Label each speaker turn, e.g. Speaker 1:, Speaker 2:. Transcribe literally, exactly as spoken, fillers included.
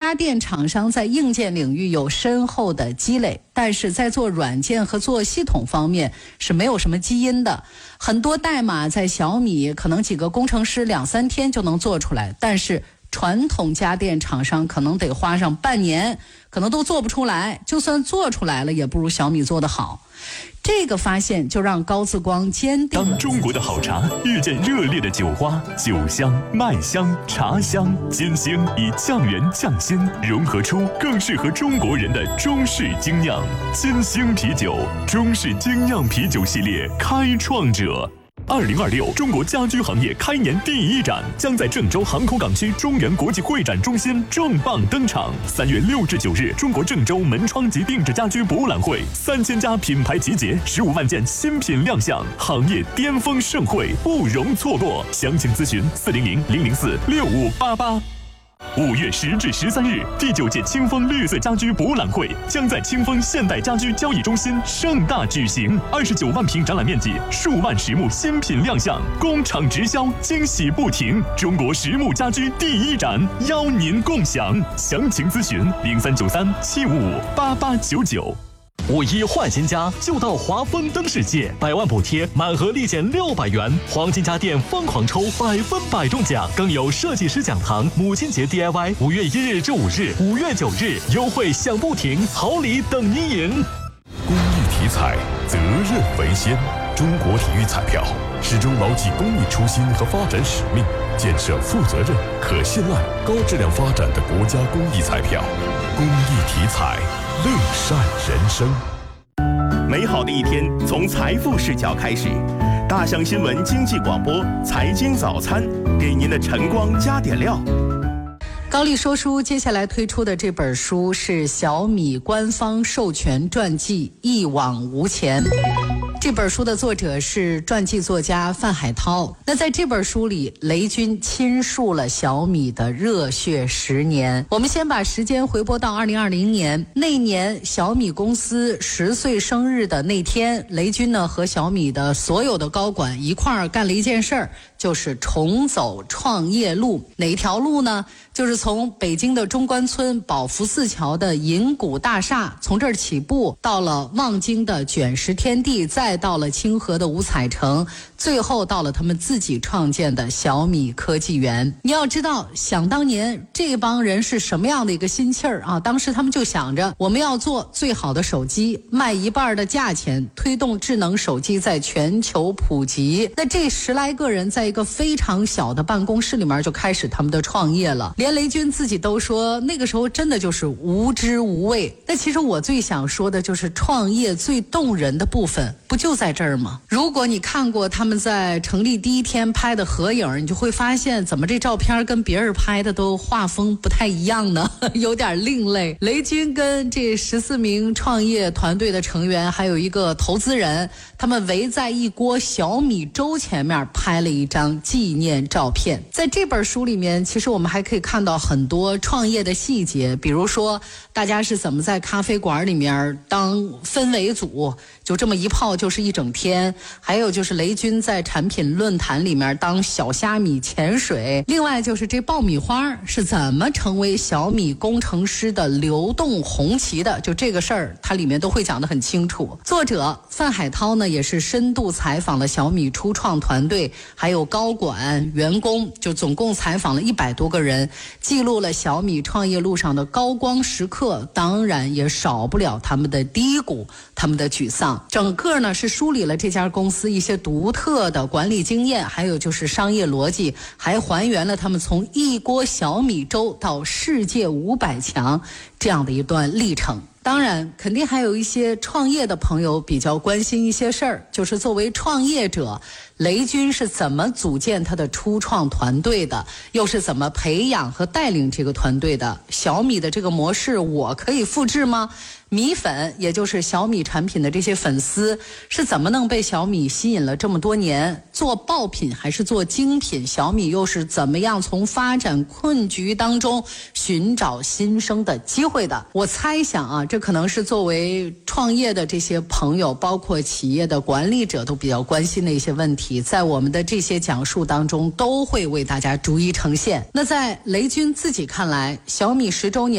Speaker 1: 家电厂商在硬件领域有深厚的积累，但是在做软件和做系统方面是没有什么基因的。很多代码在小米可能几个工程师两三天就能做出来，但是传统家电厂商可能得花上半年，可能都做不出来，就算做出来了也不如小米做得好。这个发现就让高自光坚定了，
Speaker 2: 当中国的好茶遇见热烈的酒花，酒香、麦香、茶香、金星以匠人匠心融合出更适合中国人的中式精酿。金星啤酒，中式精酿啤酒系列开创者。二零二六中国家居行业开年第一展将在郑州航空港区中原国际会展中心重磅登场。三月六至九日，中国郑州门窗及定制家居博物览会，三千家品牌集结，十五万件新品亮相，行业巅峰盛会，不容错过。详情咨询四零零零零四六五八八。五月十至十三日，第九届清风绿色家居博物览会将在清风现代家居交易中心盛大举行。二十九万平展览面积，数万实木新品亮相，工厂直销，惊喜不停。中国实木家居第一展，邀您共享。详情咨询零三九三七五五八八九九。
Speaker 3: 五一换新家就到华丰灯世界，百万补贴，满盒立减六百元，黄金家电疯狂抽，百分百中奖，更有设计师讲堂、母亲节 D I Y， 五月一日至五日，五月九日优惠享不停，好礼等您赢。
Speaker 4: 公益体彩，责任为先。中国体育彩票始终牢记公益初心和发展使命，建设负责任、可信赖、高质量发展的国家公益彩票。公益体彩，乐善人生。
Speaker 5: 美好的一天从财富视角开始。大象新闻经济广播财经早餐，给您的晨光加点料。
Speaker 1: 高丽说书接下来推出的这本书是小米官方授权传记《一往无前》。这本书的作者是传记作家范海涛。那在这本书里，雷军倾述了小米的热血十年。我们先把时间回拨到二零二零年，那年小米公司十岁生日的那天，雷军呢和小米的所有的高管一块儿干了一件事儿，就是重走创业路。哪一条路呢？就是从北京的中关村宝福寺桥的银谷大厦，从这儿起步，到了望京的卷石天地，再到了清河的五彩城，最后到了他们自己创建的小米科技园。你要知道，想当年这帮人是什么样的一个心气儿啊！当时他们就想着，我们要做最好的手机，卖一半的价钱，推动智能手机在全球普及。那这十来个人在一个非常小的办公室里面就开始他们的创业了。连雷军自己都说，那个时候真的就是无知无畏。那其实我最想说的就是创业最动人的部分，不就在这儿吗？如果你看过他们在成立第一天拍的合影，你就会发现怎么这照片跟别人拍的都画风不太一样呢？有点另类。雷军跟这十四名创业团队的成员还有一个投资人，他们围在一锅小米粥前面拍了一张纪念照片。在这本书里面，其实我们还可以看到很多创业的细节，比如说大家是怎么在咖啡馆里面当氛围组，就这么一泡就是一整天。还有就是雷军在产品论坛里面当小虾米潜水。另外就是这爆米花是怎么成为小米工程师的流动红旗的，就这个事儿它里面都会讲得很清楚。作者范海涛呢也是深度采访了小米初创团队，还有高管员工，就总共采访了一百多个人，记录了小米创业路上的高光时刻，当然也少不了他们的低谷，他们的沮丧。整个呢是梳理了这家公司一些独特的管理经验，还有就是商业逻辑，还还原了他们从一锅小米粥到世界五百强这样的一段历程。当然肯定还有一些创业的朋友比较关心一些事儿，就是作为创业者，雷军是怎么组建他的初创团队的，又是怎么培养和带领这个团队的？小米的这个模式我可以复制吗？米粉，也就是小米产品的这些粉丝，是怎么能被小米吸引了这么多年？做爆品还是做精品？小米又是怎么样从发展困局当中寻找新生的机会的？我猜想啊，这可能是作为创业的这些朋友，包括企业的管理者都比较关心的一些问题，在我们的这些讲述当中都会为大家逐一呈现。那在雷军自己看来，小米十周年